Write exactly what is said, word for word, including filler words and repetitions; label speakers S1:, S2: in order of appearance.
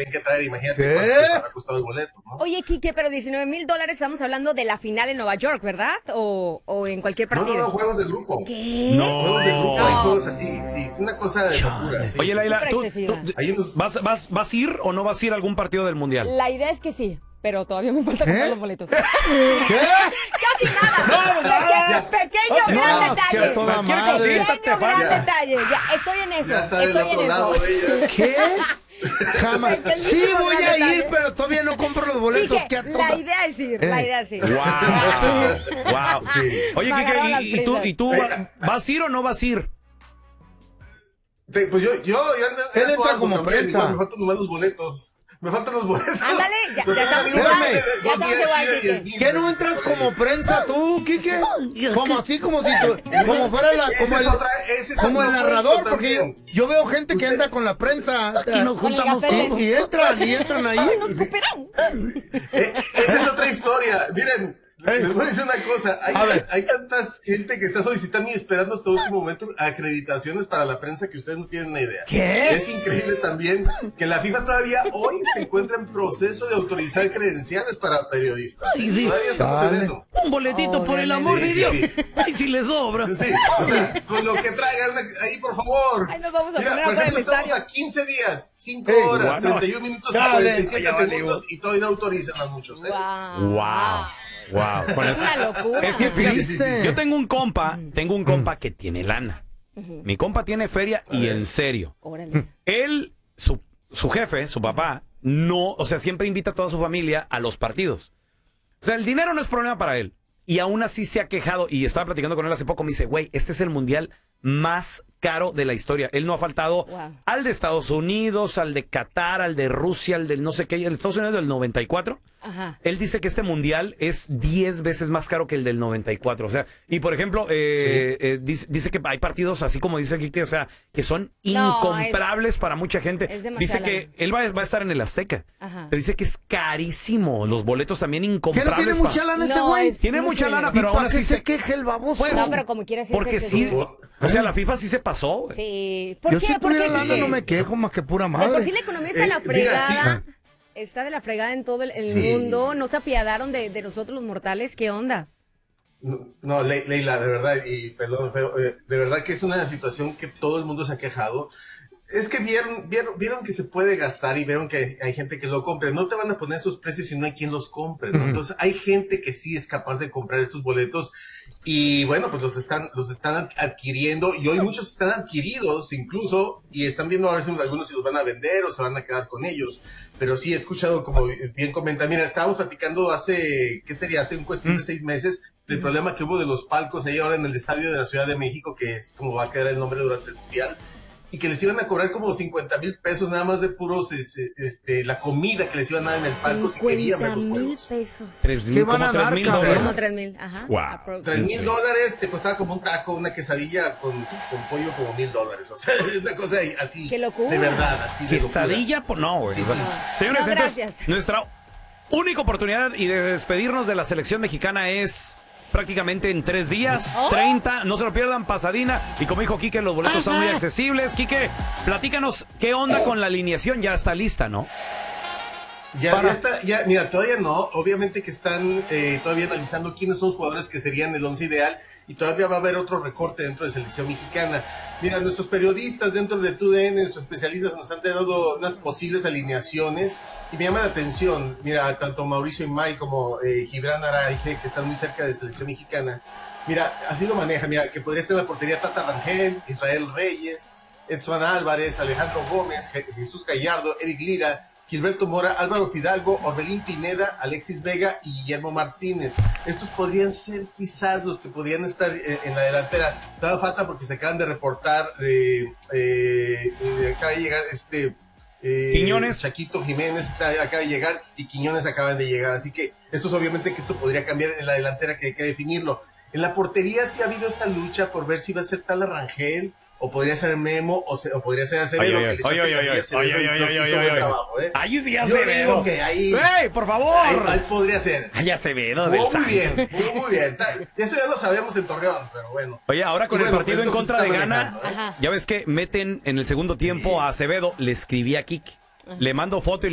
S1: tendrían que traer, imagínate cuánto les habrá costado el boleto, ¿no?
S2: Oye, Quique, pero diecinueve mil dólares estamos hablando de la final en Nueva York, ¿verdad? O, o en cualquier partido.
S1: No, no, no, juegos de grupo.
S2: ¿Qué?
S3: No.
S1: Juegos de grupo,
S2: No.
S1: hay juegos así, sí, es una cosa de locura. Sí,
S3: Oye,
S1: sí,
S3: Laila,
S2: Súper
S3: ¿tú,
S2: excesiva.
S3: tú-
S1: Ahí nos-
S3: vas, vas, ¿vas a ir o no vas a ir a algún partido del Mundial?
S2: La idea es que sí, pero todavía me falta comprar los boletos.
S4: ¿Qué?
S2: Casi nada.
S1: Ya.
S2: Peque- pequeño,
S1: No,
S2: gran
S1: no,
S2: detalle.
S4: que a toda
S3: Cualquier
S4: madre.
S3: cosita te
S2: Pequeño, gran
S3: falta.
S2: detalle. Ya, estoy en eso.
S1: Ya está del
S2: estoy
S1: otro
S2: en
S1: lado
S2: eso.
S1: ella.
S4: ¿Qué? Jamás.
S2: Pequeñísimo
S4: Sí, voy
S2: gran
S4: a
S2: detalle.
S4: ir, pero todavía no compro los boletos.
S2: Dije,
S4: ¿Qué a
S2: la
S4: toda-
S2: idea es ir, la
S4: Eh.
S2: idea es ir.
S3: Wow, wow.
S1: Sí.
S3: Oye,
S2: Me agarraron las
S3: Kike, ¿y, y tú,
S2: prisas.
S3: y tú va- vas a ir o no vas a ir?
S1: Te- Pues yo, yo ya ando-
S4: Él
S1: ya
S4: entra
S1: suabo
S4: como
S1: también,
S4: prensa.
S1: igual me faltan nomás los boletos. Me faltan los boletos.
S2: Ándale, ya-
S1: Me
S2: ya
S1: faltan
S2: estamos
S1: los
S4: igual,
S1: boletos de-
S2: ya
S1: dos
S2: estamos
S1: días,
S2: igual,
S1: diez,
S2: Kike.
S1: diez mil.
S4: ¿Qué no entras como prensa tú, Quique? Como así, como si tú, como fuera la,
S1: Ese
S4: como
S1: es
S4: el,
S1: otra- ese es
S4: como
S1: otro
S4: el narrador,
S1: puesto
S4: porque yo,
S1: también.
S4: yo veo gente que
S1: Usted-
S4: anda con la prensa. Aquí nos
S2: Con el gafete.
S4: y, y entran, y entran ahí.
S2: Ay, nos cooperan.
S1: Eh, esa es otra historia. Miren,
S4: Ey.
S1: les voy a decir una cosa. Hay,
S4: A ver.
S1: hay tantas gente que está solicitando y esperando hasta el último momento acreditaciones para la prensa que ustedes no tienen una idea.
S4: ¿Qué?
S1: Es increíble también que la FIFA todavía hoy se encuentra en proceso de autorizar credenciales para periodistas.
S3: Sí, sí.
S1: Todavía estamos en
S4: Dale.
S1: eso.
S3: Un boletito por el
S2: Obviamente.
S3: amor de
S1: Sí,
S3: Dios.
S1: sí, sí.
S3: Ay, si le sobra.
S1: Sí, o sea, con lo que traigan una- ahí, por favor.
S2: Ay, nos vamos a
S1: Mira,
S2: poner
S1: por
S2: afuera
S1: ejemplo,
S2: del
S1: estamos
S2: estadio.
S1: a quince días, cinco
S4: Ey,
S1: horas,
S3: bueno.
S1: treinta y un minutos y
S4: Dale.
S1: cuarenta y siete
S3: Ya valió.
S1: segundos y todavía no autorizan a muchos. ¿eh?
S2: Wow.
S3: Wow. Wow. Con
S2: Es
S3: el-
S2: una locura.
S3: Es que fíjate,
S1: Sí, sí, sí.
S3: yo tengo un compa, tengo un compa que tiene lana. Mi compa tiene feria y en serio.
S2: Órale.
S3: Él, su, su jefe, su papá, no, o sea, siempre invita a toda su familia a los partidos. O sea, el dinero no es problema para él. Y aún así se ha quejado, y estaba platicando con él hace poco, me dice, güey, este es el mundial más caro de la historia. Él no ha faltado
S2: Wow.
S3: al de Estados Unidos, al de Qatar, al de Rusia, al del no sé qué, el de Estados Unidos del noventa y cuatro.
S2: Ajá.
S3: Él dice que este mundial es diez veces más caro que el del noventa y cuatro. O sea, y por ejemplo, eh, eh, dice, dice que hay partidos así como dice Kike, o sea, que son
S2: No,
S3: incomparables
S2: es-
S3: para mucha gente.
S2: es demasiada
S3: Dice que
S2: lana.
S3: él va, va a estar en el Azteca.
S2: Ajá.
S3: Pero dice que es carísimo. Los boletos también
S4: ¿Qué no
S3: incomprables.
S4: tiene
S3: pa-
S4: mucha lana ese
S2: No,
S4: güey?
S2: es
S3: Tiene
S2: mucho
S3: mucha lana,
S2: dinero.
S3: pero
S4: ¿Y
S3: aún
S4: para qué
S3: así
S4: se
S3: se...
S4: queje el baboso?
S3: Pues,
S2: No, pero como quiera sí es
S3: Porque sí,
S2: excesivo.
S3: o sea, la FIFA sí se pasó. güey.
S2: Sí. ¿Por
S4: Yo
S2: qué?
S4: si
S2: ¿Por qué?
S4: tuviera lana
S2: Quique?
S4: no me quejo más que pura
S2: De
S4: madre.
S2: por sí la economía está
S1: Eh,
S2: en la
S1: mira,
S2: fregada.
S1: sí.
S2: Está de la fregada en todo el, el
S1: Sí.
S2: mundo. No se apiadaron de, de nosotros los mortales. ¿Qué onda?
S1: No, no, Le- Leila, de verdad, y perdón, feo, eh, de verdad que es una situación que todo el mundo se ha quejado. Es que vieron, vieron, vieron que se puede gastar y vieron que hay gente que lo compre. No te van a poner esos precios si no hay quien los compre, ¿no? Entonces hay gente que sí es capaz de comprar estos boletos y bueno, pues los están, los están adquiriendo y hoy muchos están adquiridos incluso y están viendo a ver si algunos si los van a vender o se van a quedar con ellos. Pero sí he escuchado, como bien comenta, mira, estábamos platicando hace, ¿qué sería? Hace un cuestión de seis meses del problema que hubo de los palcos ahí ahora en el estadio de la Ciudad de México, que es como va a quedar el nombre durante el Mundial, y que les iban a cobrar como cincuenta mil pesos nada más de puros, este, este, la comida que les iban a dar en el palco si querían ver
S2: cincuenta
S1: los
S2: mil
S1: juegos.
S2: pesos.
S3: Tres
S4: ¿Qué
S3: mil,
S4: van
S3: como
S4: a
S3: tres
S4: dar,
S3: mil
S4: cabrón?
S3: dólares.
S2: Como tres mil. Ajá.
S3: Wow.
S2: Apro-
S1: Tres mil dólares te costaba como un taco, una quesadilla con, con pollo como mil dólares. O sea, es una cosa así.
S2: ¡Qué locura!
S1: De verdad, así de locura.
S3: Quesadilla, pues no, güey.
S1: Sí,
S3: O sea,
S1: sí.
S3: Señores,
S2: No,
S3: entonces,
S2: gracias.
S3: nuestra única oportunidad y de despedirnos de la selección mexicana es prácticamente en tres días,
S2: Oh.
S3: treinta, no se lo pierdan, Pasadena. Y como dijo Quique, los boletos son muy accesibles. Quique, platícanos qué onda con la alineación, ya está lista, ¿no?
S1: Ya,
S4: Para-
S1: ya está, ya, mira, todavía no. Obviamente que están eh, todavía analizando quiénes son los jugadores que serían el once ideal y todavía va a haber otro recorte dentro de selección mexicana. Mira, nuestros periodistas dentro de T U D N, nuestros especialistas nos han dado unas posibles alineaciones y me llama la atención. Mira, tanto Mauricio Imay como eh, Gibran Araige, que están muy cerca de selección mexicana. Mira, así lo maneja. Mira, que podría estar en la portería Tata Rangel, Israel Reyes, Edson Álvarez, Alejandro Gómez, Je- Jesús Gallardo, Eric Lira, Gilberto Mora, Álvaro Fidalgo, Orbelín Pineda, Alexis Vega y Guillermo Martínez. Estos podrían ser quizás los que podrían estar eh, en la delantera. Todavía falta porque se acaban de reportar, eh, eh, eh, acaba de llegar este... eh,
S3: Quiñones.
S1: Chaquito Jiménez está, acaba de llegar y Quiñones acaban de llegar. Así que esto es obviamente que esto podría cambiar en la delantera, que hay que definirlo. En la portería sí ha habido esta lucha por ver si va a ser Tala Rangel o podría ser Memo o, se, o podría ser Acevedo.
S3: Oye, oye,
S1: que le
S3: oye,
S1: echaste
S3: oye,
S1: cantidad a Acevedo
S3: oye,
S1: y
S3: oye,
S1: creo que
S3: oye,
S1: hizo
S3: oye,
S1: buen
S3: oye.
S1: trabajo, ¿eh?
S3: Ahí sí,
S1: Yo
S3: Acevedo.
S1: digo que ahí,
S3: ¡Ey, por
S1: ahí,
S3: favor!
S1: ahí podría ser.
S3: Ay, Acevedo del
S1: Jugó muy
S3: Santos.
S1: bien, jugó muy bien. Ta- Eso ya lo sabemos en Torreón, pero bueno.
S3: Oye, ahora con
S1: Y
S3: el
S1: bueno,
S3: partido
S1: pues
S3: en
S1: es lo que
S3: contra
S1: se
S3: de
S1: está
S3: Ghana,
S1: manejando, ¿eh?
S2: Ajá.
S3: ya ves que meten en el segundo tiempo a Acevedo, le escribí a Kike. Le mando foto y